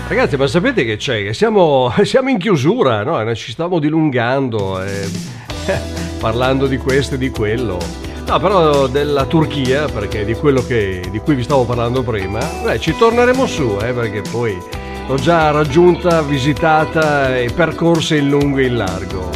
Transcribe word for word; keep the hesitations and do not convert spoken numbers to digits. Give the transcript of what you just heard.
Ragazzi, ma sapete che c'è? Che siamo, siamo in chiusura, no? Ci stiamo dilungando, eh, parlando di questo e di quello. No, però della Turchia, perché di quello che, di cui vi stavo parlando prima, beh, ci torneremo su, eh, perché poi l'ho già raggiunta, visitata e percorsa in lungo e in largo.